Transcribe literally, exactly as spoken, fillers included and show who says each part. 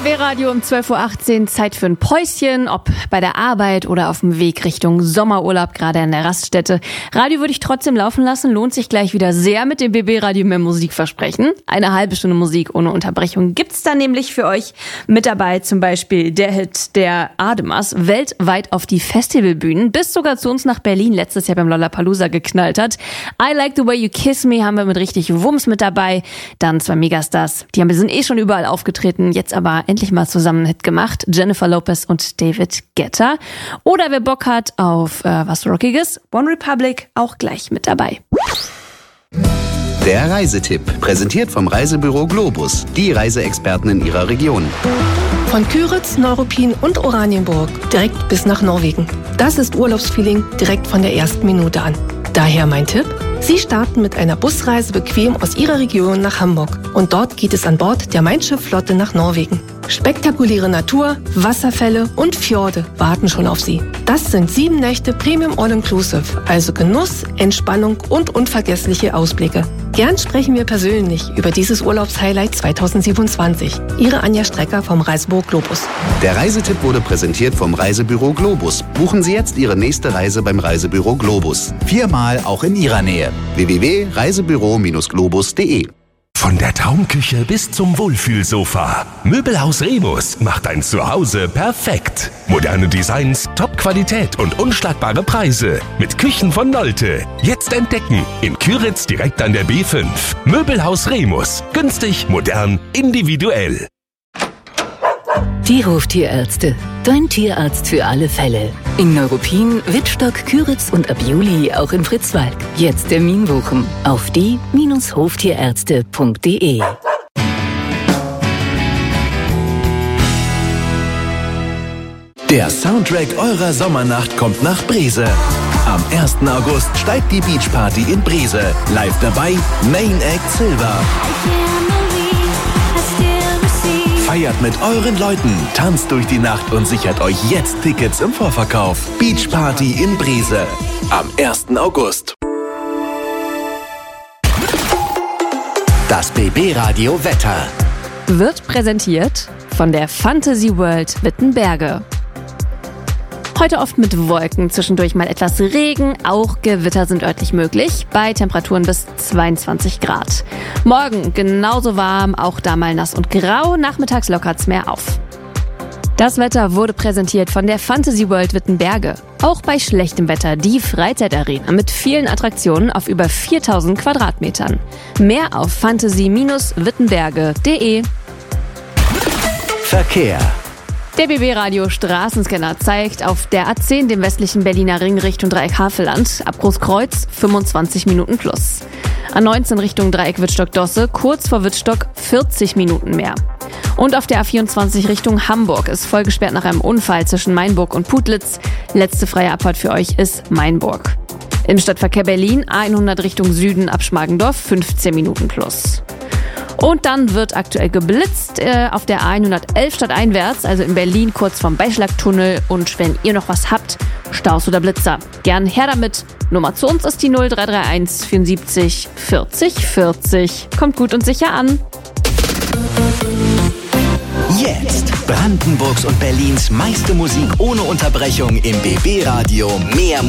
Speaker 1: B B-Radio um zwölf Uhr achtzehn, Zeit für ein Päuschen, ob bei der Arbeit oder auf dem Weg Richtung Sommerurlaub, gerade an der Raststätte. Radio würde ich trotzdem laufen lassen, lohnt sich gleich wieder sehr mit dem B B-Radio mehr Musik versprechen. Eine halbe Stunde Musik ohne Unterbrechung gibt's da nämlich für euch mit dabei, zum Beispiel der Hit der Ademas, weltweit auf die Festivalbühnen, bis sogar zu uns nach Berlin letztes Jahr beim Lollapalooza geknallt hat. I Like the Way You Kiss Me haben wir mit richtig Wumms mit dabei. Dann zwei Megastars, die haben, sind eh schon überall aufgetreten, jetzt aber endlich mal zusammen einen Hit gemacht. Jennifer Lopez und David Guetta. Oder wer Bock hat auf äh, was Rockiges, One Republic auch gleich mit dabei.
Speaker 2: Der Reisetipp, präsentiert vom Reisebüro Globus, die Reiseexperten in ihrer Region.
Speaker 3: Von Kyritz, Neuruppin und Oranienburg direkt bis nach Norwegen. Das ist Urlaubsfeeling direkt von der ersten Minute an. Daher mein Tipp: Sie starten mit einer Busreise bequem aus Ihrer Region nach Hamburg. Und dort geht es an Bord der Mein Schiff-Flotte nach Norwegen. Spektakuläre Natur, Wasserfälle und Fjorde warten schon auf Sie. Das sind sieben Nächte Premium All-Inclusive, also Genuss, Entspannung und unvergessliche Ausblicke. Gern sprechen wir persönlich über dieses Urlaubshighlight zweitausendsiebenundzwanzig. Ihre Anja Strecker vom Reisebüro Globus.
Speaker 2: Der Reisetipp wurde präsentiert vom Reisebüro Globus. Buchen Sie jetzt Ihre nächste Reise beim Reisebüro Globus.
Speaker 4: Viermal auch in Ihrer Nähe.
Speaker 2: w w w punkt reisebüro globus punkt de.
Speaker 5: Von der Traumküche bis zum Wohlfühlsofa. Möbelhaus Remus macht dein Zuhause perfekt. Moderne Designs, Top-Qualität und unschlagbare Preise. Mit Küchen von Nolte. Jetzt entdecken. In Kyritz direkt an der B fünf. Möbelhaus Remus. Günstig, modern, individuell.
Speaker 6: Die Hoftierärzte. Dein Tierarzt für alle Fälle. In Neuruppin, Wittstock, Kyritz und ab Juli auch in Fritzwalk. Jetzt Termin buchen auf die Bindestrich hoftierärzte punkt de.
Speaker 4: Der Soundtrack eurer Sommernacht kommt nach Breze. Am ersten August steigt die Beachparty in Breze. Live dabei Main Act Silver. Feiert mit euren Leuten, tanzt durch die Nacht und sichert euch jetzt Tickets im Vorverkauf. Beachparty in Breze am ersten August.
Speaker 2: Das B B-Radio Wetter
Speaker 1: Wird präsentiert von der Fantasy World Wittenberge. Heute oft mit Wolken, zwischendurch mal etwas Regen, auch Gewitter sind örtlich möglich, bei Temperaturen bis zweiundzwanzig Grad. Morgen genauso warm, auch da mal nass und grau, nachmittags lockert's mehr auf. Das Wetter wurde präsentiert von der Fantasy World Wittenberge. Auch bei schlechtem Wetter die Freizeitarena mit vielen Attraktionen auf über viertausend Quadratmetern. Mehr auf fantasy wittenberge punkt de.
Speaker 2: Verkehr.
Speaker 1: Der B B-Radio Straßenscanner zeigt auf der A zehn den westlichen Berliner Ring Richtung Dreieck Havelland ab Großkreuz fünfundzwanzig Minuten plus. A neunzehn Richtung Dreieck Wittstock-Dosse kurz vor Wittstock vierzig Minuten mehr. Und auf der A vierundzwanzig Richtung Hamburg ist voll gesperrt nach einem Unfall zwischen Mainburg und Putlitz. Letzte freie Abfahrt für euch ist Mainburg. Innenstadtverkehr Berlin A hundert Richtung Süden ab Schmargendorf fünfzehn Minuten plus. Und dann wird aktuell geblitzt äh, auf der A hundertelf stadteinwärts, also in Berlin kurz vorm Beischlagtunnel. Und wenn ihr noch was habt, Staus oder Blitzer, gern her damit. Nummer zu uns ist die null drei drei eins vierundsiebzig vierzig vierzig. Kommt gut und sicher an.
Speaker 4: Jetzt Brandenburgs und Berlins meiste Musik ohne Unterbrechung im B B-Radio. Mehr